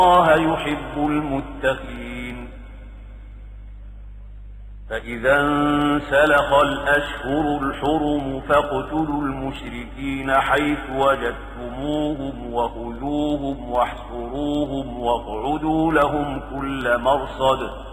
الله يحب المتقين. فإذا انسلخ الأشهر الحرم فاقتلوا المشركين حيث وجدتموهم وخذوهم واحصروهم واقعدوا لهم كل مرصد